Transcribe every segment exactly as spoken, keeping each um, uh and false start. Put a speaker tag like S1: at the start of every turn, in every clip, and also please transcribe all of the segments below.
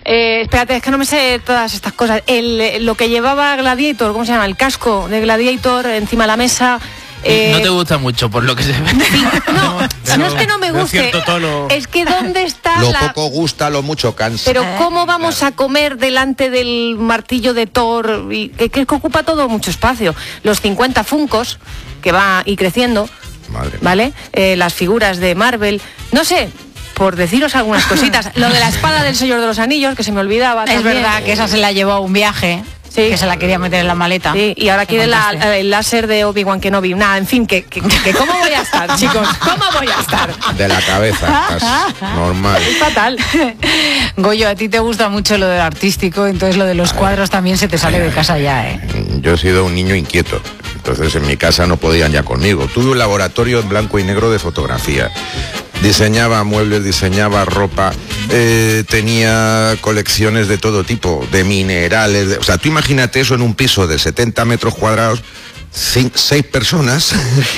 S1: Eh, espérate, es que no me sé todas estas cosas. El, lo que llevaba Gladiator, ¿cómo se llama? El casco de Gladiator encima de la mesa.
S2: Eh, no te gusta mucho, por lo que se ve.
S1: No, no, no es que no me guste.
S3: Tono...
S1: Es que ¿dónde está
S4: lo
S1: la...
S4: poco gusta, lo mucho cansa.
S1: Pero ¿cómo vamos claro. a comer delante del martillo de Thor? Y, que, que ocupa todo mucho espacio. Los cincuenta funcos, que va y creciendo, Madre ¿vale? Eh, las figuras de Marvel. No sé... por deciros algunas cositas. Lo de la espada del Señor de los Anillos, que se me olvidaba.
S5: Es
S1: también.
S5: verdad que esa se la llevó a un viaje. Sí. Que se la quería meter en la maleta.
S1: Sí, y ahora quiere la, el láser de Obi-Wan Kenobi. Nada, en fin, que, que, que ¿cómo voy a estar, chicos? ¿Cómo voy a estar?
S4: De la cabeza, normal.
S1: Es fatal.
S5: Goyo, a ti te gusta mucho lo del artístico, entonces lo de los cuadros también se te sale de casa ya, ¿eh?
S4: Yo he sido un niño inquieto, entonces en mi casa no podían ya conmigo. Tuve un laboratorio en blanco y negro de fotografía. Diseñaba muebles, diseñaba ropa, eh, tenía colecciones de todo tipo, de minerales, de, o sea, tú imagínate eso en un piso de setenta metros cuadrados, cinco, seis personas,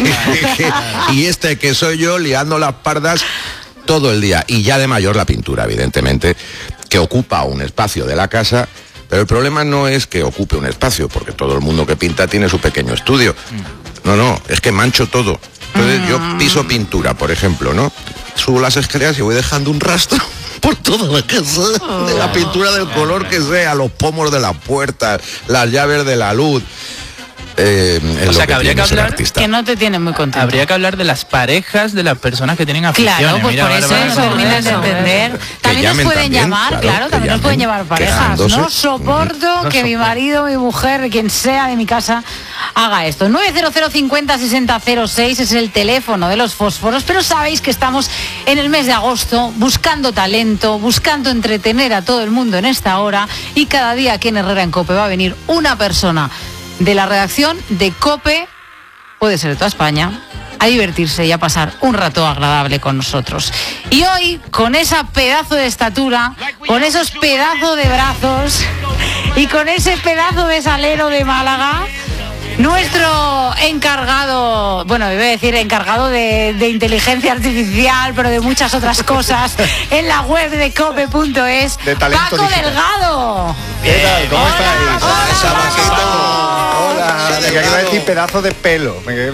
S4: y este que soy yo liando las pardas todo el día, y ya de mayor la pintura, evidentemente, que ocupa un espacio de la casa, pero el problema no es que ocupe un espacio, porque todo el mundo que pinta tiene su pequeño estudio, no, no, es que mancho todo. Entonces yo piso pintura, por ejemplo, ¿no? Subo las escaleras y voy dejando un rastro por toda la casa de la pintura del color que sea, los pomos de la puerta, las llaves de la luz. Eh,
S2: o sea, que, que habría que hablar
S5: que no te tiene muy contento.
S2: Habría que hablar de las parejas de las personas que tienen aficiones.
S5: Claro, pues
S2: Mira,
S5: por eso no terminas de entender. También nos pueden también, llamar, claro, claro también nos pueden llamar parejas. No soporto no que mi marido, mi mujer, quien sea de mi casa haga esto. nueve cero cero cincuenta sesenta cero seis es el teléfono de los fósforos, pero sabéis que estamos en el mes de agosto buscando talento, buscando entretener a todo el mundo en esta hora, y cada día aquí en Herrera en COPE va a venir una persona de la redacción de COPE, puede ser de toda España, a divertirse y a pasar un rato agradable con nosotros. Y hoy, con esa pedazo de estatura, con esos pedazos de brazos y con ese pedazo de salero de Málaga, nuestro encargado, bueno, iba a decir encargado de, de inteligencia artificial, pero de muchas otras cosas, en la web de cope punto es, Paco digital. Delgado.
S3: ¿Qué tal? ¿Cómo
S5: hola,
S3: estáis?
S5: Hola,
S3: hola, hola. Me quiero decir pedazo de pelo.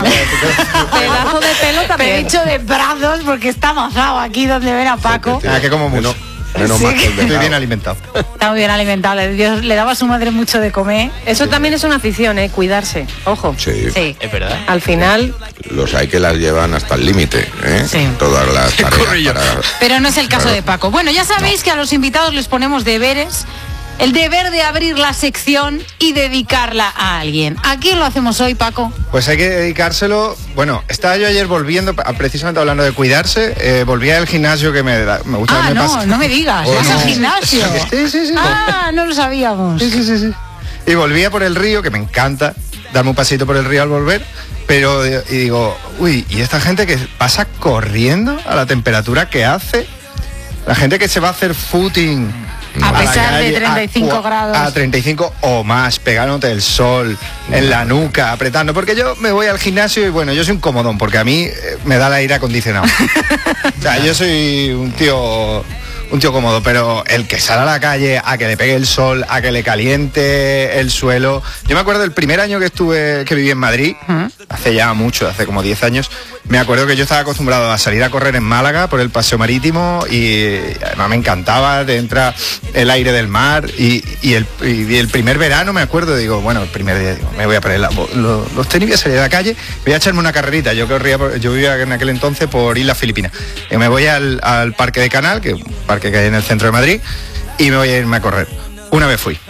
S5: Pedazo de pelo también. He dicho de brazos porque está amasado aquí donde ven a Paco.
S3: Ah, que como mucho. Menos sí. mal que estoy bien alimentado.
S5: Está muy bien alimentado. Dios, le daba a su madre mucho de comer.
S1: Eso sí. También es una afición, ¿eh? Cuidarse. Ojo.
S4: Sí.
S5: sí.
S2: Es verdad.
S1: Al final...
S4: Los hay que las llevan hasta el límite, ¿eh?
S5: Sí.
S4: Todas las tareas para...
S5: Pero no es el caso
S4: claro.
S5: de Paco. Bueno, ya sabéis no. que a los invitados les ponemos deberes. El deber de abrir la sección y dedicarla a alguien. ¿A quién lo hacemos hoy, Paco?
S3: Pues hay que dedicárselo... Bueno, estaba yo ayer volviendo, precisamente hablando de cuidarse, eh, volví al gimnasio que me, me gusta.
S5: Ah,
S3: me
S5: no,
S3: pasa.
S5: no me digas,
S3: oh,
S5: vas
S3: no.
S5: al gimnasio.
S3: Sí, sí, sí.
S5: Ah, no lo sabíamos.
S3: Sí, sí, sí, sí. Y volvía por el río, que me encanta darme un pasito por el río al volver, pero y digo, uy, ¿y esta gente que pasa corriendo a la temperatura que hace? La gente que se va a hacer footing...
S5: A, a pesar calle, de treinta y cinco
S3: a,
S5: grados.
S3: A treinta y cinco o más, pegándote el sol en la nuca, apretando. Porque yo me voy al gimnasio y bueno, yo soy un comodón, porque a mí eh, me da el aire acondicionado. O sea, yo soy un tío... un tío cómodo, pero el que sale a la calle a que le pegue el sol, a que le caliente el suelo. Yo me acuerdo del primer año que estuve, que viví en Madrid, uh-huh. hace ya mucho, hace como diez años, me acuerdo que yo estaba acostumbrado a salir a correr en Málaga por el paseo marítimo y además me encantaba, de entrar el aire del mar y, y, el, y el primer verano me acuerdo, digo, bueno, el primer día digo, me voy a poner la, los, los tenis, voy a salir a la calle, voy a echarme una carrerita. Yo corría, yo vivía en aquel entonces por Islas Filipinas. Y me voy al, al Parque de Canal, que es un parque que hay en el centro de Madrid, y me voy a irme a correr. Una vez fui.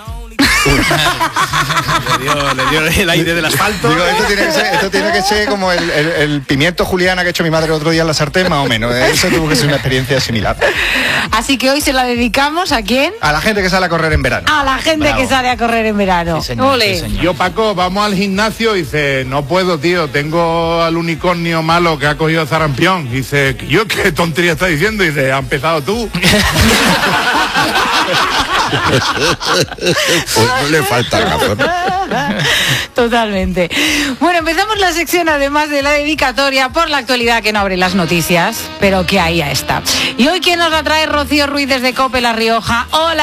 S2: le, dio, le dio el aire del asfalto.
S3: Digo, esto tiene que ser, esto tiene que ser como el, el, el pimiento juliana que ha hecho mi madre el otro día en la sartén, más o menos. Eso tuvo que ser una experiencia similar.
S5: Así que hoy se la dedicamos ¿a quién?
S3: A la gente que sale a correr en verano.
S5: A la gente Bravo. que sale a correr en verano.
S2: Sí, señor, sí, señor.
S6: Yo, Paco, vamos al gimnasio y dice, no puedo, tío, tengo al unicornio malo que ha cogido zarampión. Y dice, yo, ¿qué tontería estás diciendo? Y dice, ¿has empezado tú?
S4: Pues no le falta razón.
S5: Totalmente. Bueno, empezamos la sección, además de la dedicatoria, por la actualidad que no abre las noticias, pero que ahí ya está. Y hoy, ¿quién nos la trae? Rocío Ruiz desde COPE La Rioja. Hola.